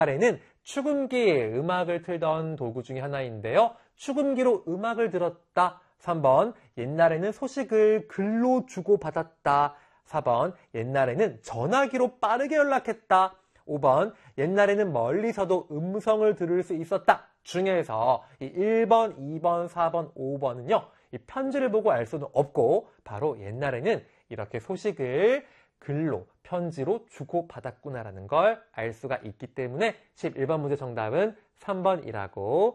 옛날에는 축음기, 음악을 틀던 도구 중에 하나인데요. 축음기로 음악을 들었다. 3번, 옛날에는 소식을 글로 주고받았다. 4번, 옛날에는 전화기로 빠르게 연락했다. 5번, 옛날에는 멀리서도 음성을 들을 수 있었다. 중에서 이 1번, 2번, 4번, 5번은요. 이 편지를 보고 알 수는 없고 바로 옛날에는 이렇게 소식을 글로, 편지로 주고받았구나라는 걸 알 수가 있기 때문에 11번 문제 정답은 3번이라고